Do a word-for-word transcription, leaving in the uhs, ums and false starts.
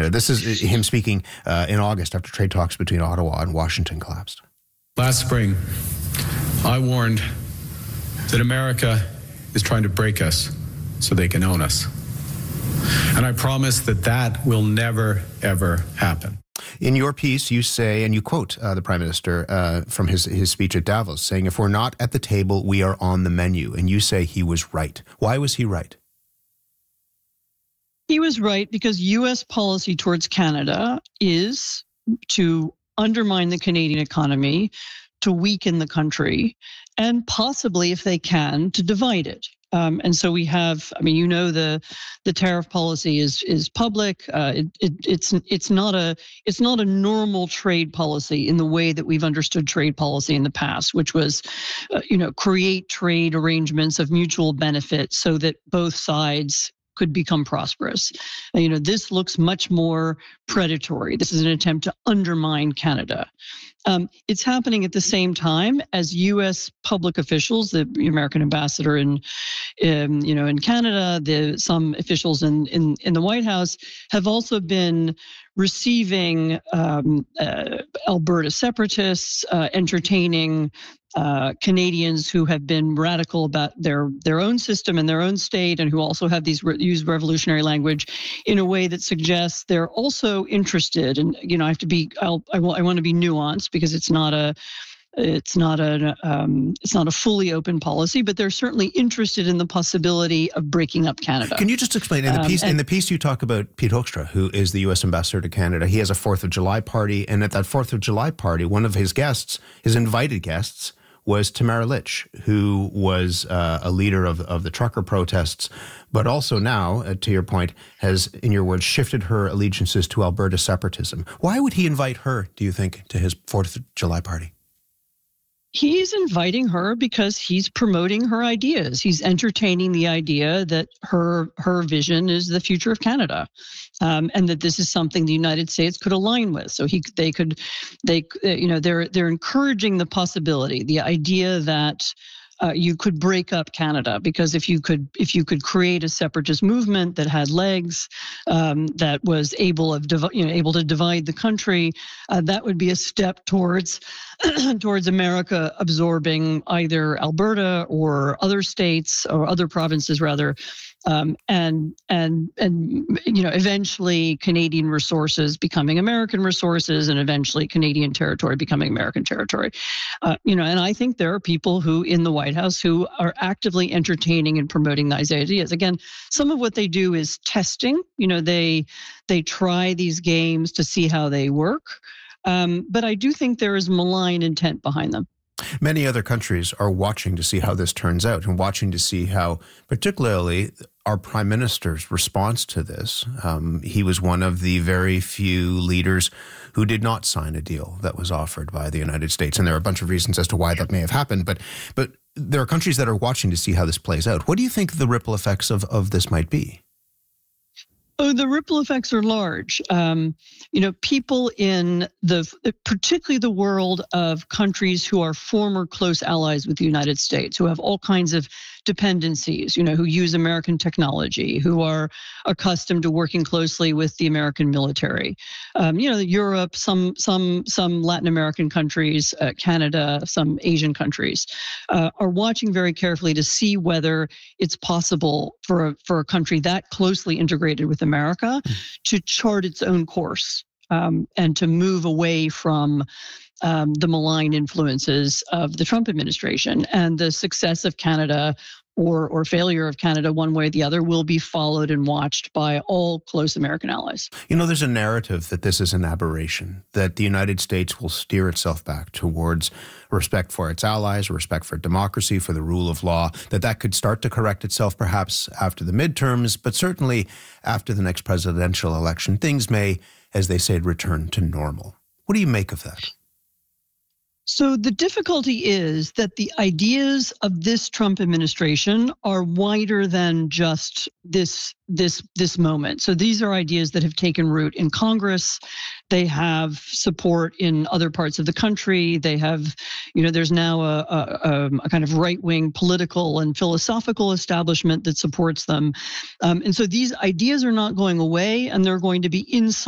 Canada. This is him speaking uh, in August after trade talks between Ottawa and Washington collapsed. Last spring, I warned that America is trying to break us so they can own us. And I promise that that will never, ever happen. In your piece, you say, and you quote uh, the Prime Minister uh, from his, his speech at Davos, saying, if we're not at the table, we are on the menu. And you say he was right. Why was he right? He was right because U S policy towards Canada is to undermine the Canadian economy, to weaken the country, and possibly, if they can, to divide it. Um, and so we have, I mean, you know, the the tariff policy is is public. Uh, it, it, it's it's not a it's not a normal trade policy in the way that we've understood trade policy in the past, which was, uh, you know, create trade arrangements of mutual benefit so that both sides could become prosperous. You know, this looks much more predatory. This is an attempt to undermine Canada. Um, it's happening at the same time as U S public officials, the American ambassador in, in you know, in Canada, the some officials in, in, in the White House have also been receiving um, uh, Alberta separatists, uh, entertaining uh, Canadians who have been radical about their their own system and their own state, and who also have these re- use revolutionary language in a way that suggests they're also interested. And you know, I have to be, I'll, I, I want to be nuanced because it's not a. It's not a um, it's not a fully open policy, but they're certainly interested in the possibility of breaking up Canada. Can you just explain in the piece? Um, and, in the piece, you talk about Pete Hoekstra, who is the U S ambassador to Canada. He has a Fourth of July party, and at that Fourth of July party, one of his guests, his invited guests, was Tamara Lich, who was uh, a leader of of the trucker protests, but also now, uh, to your point, has, in your words, shifted her allegiances to Alberta separatism. Why would he invite her, do you think, to his Fourth of July party? He's inviting her because he's promoting her ideas. He's entertaining the idea that her her vision is the future of Canada, um, and that this is something the United States could align with. So he they could they you know they're they're encouraging the possibility, the idea that Uh, you could break up Canada, because if you could if you could create a separatist movement that had legs, um, that was able of divi- you know able to divide the country, uh, that would be a step towards towards America absorbing either Alberta or other states or other provinces rather, um, and and and you know eventually Canadian resources becoming American resources, and eventually Canadian territory becoming American territory. Uh, you know, and I think there are people who in the White House who are actively entertaining and promoting these ideas. Again, some of what they do is testing. You know, they they try these games to see how they work. Um, but I do think there is malign intent behind them. Many other countries are watching to see how this turns out, and watching to see how, particularly, our Prime Minister's response to this. Um, he was one of the very few leaders who did not sign a deal that was offered by the United States. And there are a bunch of reasons as to why that may have happened. But but there are countries that are watching to see how this plays out. What do you think the ripple effects of, of this might be? Oh, the ripple effects are large. Um, you know, people in the, particularly the world of countries who are former close allies with the United States, who have all kinds of dependencies, you know, who use American technology, who are accustomed to working closely with the American military. Um, you know, Europe, some some some Latin American countries, uh, Canada, some Asian countries, uh, are watching very carefully to see whether it's possible for a, for a country that closely integrated with America to chart its own course, um, and to move away from um, the malign influences of the Trump administration. And the success of Canada or or failure of Canada, one way or the other, will be followed and watched by all close American allies. You know, there's a narrative that this is an aberration, that the United States will steer itself back towards respect for its allies, respect for democracy, for the rule of law, that that could start to correct itself perhaps after the midterms, but certainly after the next presidential election, things may, as they say, return to normal. What do you make of that? So the difficulty is that the ideas of this Trump administration are wider than just this this this moment. So these are ideas that have taken root in Congress. They have support in other parts of the country. They have, you know, there's now a, a, a kind of right-wing political and philosophical establishment that supports them. Um, and so these ideas are not going away, and they're going to be inside